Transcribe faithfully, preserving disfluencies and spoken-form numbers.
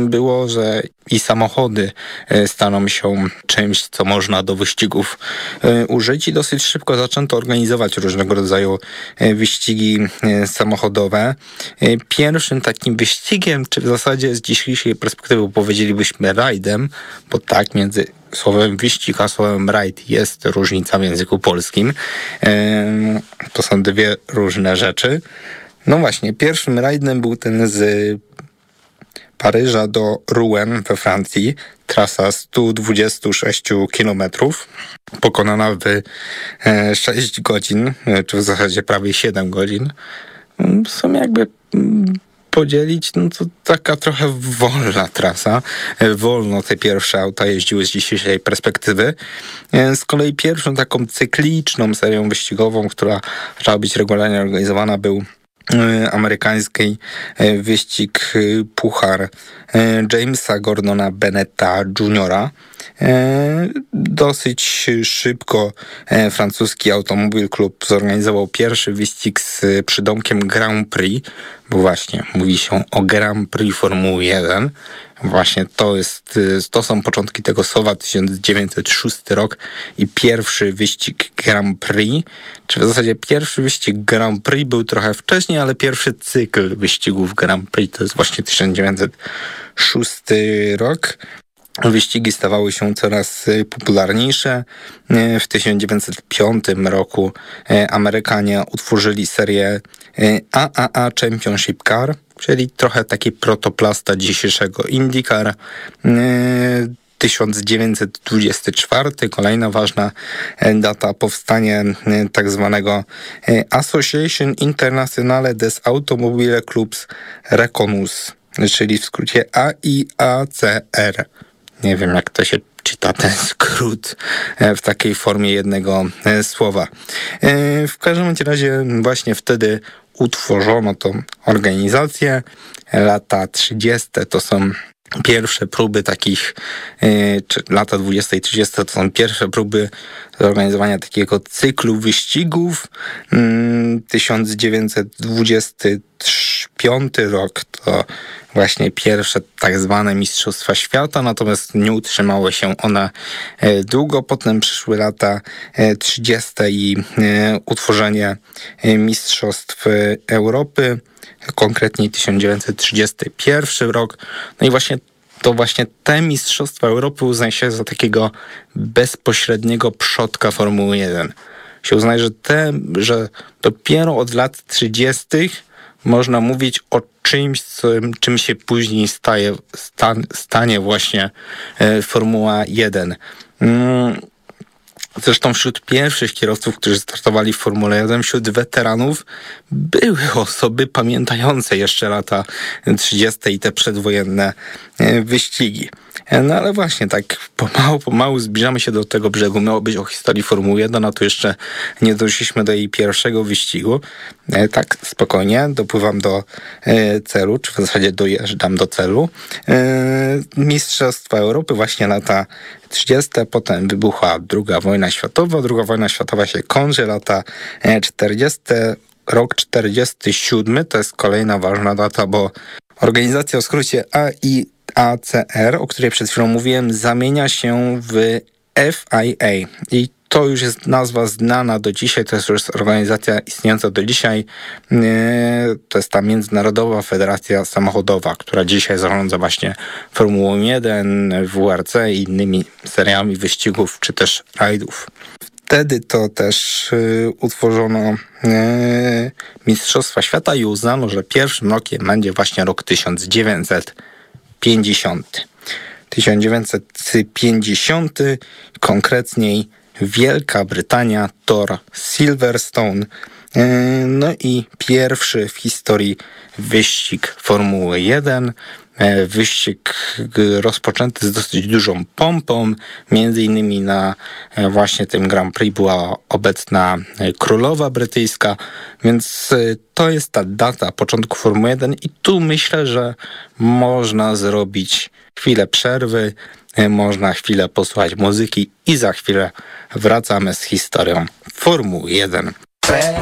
było, że i samochody staną się czymś, co można do wyścigów użyć i dosyć szybko zaczęto organizować różnego rodzaju wyścigi samochodowe. Pierwszym takim wyścigiem, czy w zasadzie z dzisiejszej perspektywy powiedzielibyśmy rajdem, bo tak, między słowem wyścig a słowem rajd jest różnica w języku polskim. To są dwie różne rzeczy. No właśnie, pierwszym rajdem był ten z Paryża do Rouen we Francji. Trasa sto dwadzieścia sześć kilometrów, pokonana w sześć godzin, czy w zasadzie prawie siedem godzin. W sumie jakby podzielić, no to taka trochę wolna trasa. Wolno te pierwsze auta jeździły z dzisiejszej perspektywy. Z kolei pierwszą taką cykliczną serią wyścigową, która zaczęła być regularnie organizowana, był amerykański wyścig Puchar Jamesa Gordona Bennetta juniora Dosyć szybko francuski Automobil Club zorganizował pierwszy wyścig z przydomkiem Grand Prix, bo właśnie mówi się o Grand Prix Formuły jeden. Właśnie to jest, to są początki tego słowa, tysiąc dziewięćset szósty rok i pierwszy wyścig Grand Prix, czy w zasadzie pierwszy wyścig Grand Prix był trochę wcześniej, ale pierwszy cykl wyścigów Grand Prix to jest właśnie tysiąc dziewięćset szósty rok. Wyścigi stawały się coraz popularniejsze. W tysiąc dziewięćset piątym roku Amerykanie utworzyli serię A A A Championship Car, czyli trochę taki protoplasta dzisiejszego IndyCar. tysiąc dziewięćset dwudziesty czwarty, kolejna ważna data, powstanie tak zwanego Association Internationale des Automobile Clubs Reconnus, czyli w skrócie A I A C R. Nie wiem, jak to się czyta ten skrót w takiej formie jednego słowa. W każdym razie właśnie wtedy utworzono tą organizację. Lata trzydzieste to są pierwsze próby takich, czy lata dwudzieste i trzydzieste to są pierwsze próby zorganizowania takiego cyklu wyścigów. tysiąc dziewięćset dwudziesty piąty rok to właśnie pierwsze tak zwane Mistrzostwa Świata, natomiast nie utrzymały się one długo. Potem przyszły lata trzydzieste i utworzenie Mistrzostw Europy, konkretnie tysiąc dziewięćset trzydziesty pierwszy rok. No i właśnie to właśnie te Mistrzostwa Europy uznaje się za takiego bezpośredniego przodka Formuły jeden. Się uznaje, że, te, że dopiero od lat trzydziestych można mówić o czymś, czym, czym się później staje, stan, stanie właśnie e, Formuła jeden. Mm. Zresztą wśród pierwszych kierowców, którzy startowali w Formule jeden, wśród weteranów były osoby pamiętające jeszcze lata trzydzieste i te przedwojenne wyścigi. No ale właśnie tak pomału, pomału zbliżamy się do tego brzegu. Miało być o historii Formuły jeden, a tu jeszcze nie doszliśmy do jej pierwszego wyścigu. Tak, spokojnie, dopływam do celu, czy w zasadzie dojeżdżam do celu. Mistrzostwa Europy, właśnie lata trzydzieste, potem wybuchła druga wojna światowa. Druga wojna światowa się kończy, lata czterdzieste, rok czterdziesty siódmy, to jest kolejna ważna data, bo organizacja o skrócie A I A C R, o której przed chwilą mówiłem, zamienia się w F I A i to już jest nazwa znana do dzisiaj, to jest już organizacja istniejąca do dzisiaj. To jest ta Międzynarodowa Federacja Samochodowa, która dzisiaj zarządza właśnie Formułą jeden, W R C i innymi seriami wyścigów czy też rajdów. Wtedy to też y, utworzono y, Mistrzostwa Świata i uznano, że pierwszym rokiem będzie właśnie rok tysiąc dziewięćset pięćdziesiąty. tysiąc dziewięćset pięćdziesiąty, konkretniej Wielka Brytania, tor Silverstone. No i pierwszy w historii wyścig Formuły jeden. Wyścig rozpoczęty z dosyć dużą pompą. Między innymi na właśnie tym Grand Prix była obecna królowa brytyjska, więc to jest ta data początku Formuły jeden i tu myślę, że można zrobić chwilę przerwy, można chwilę posłuchać muzyki i za chwilę wracamy z historią Formuły jeden.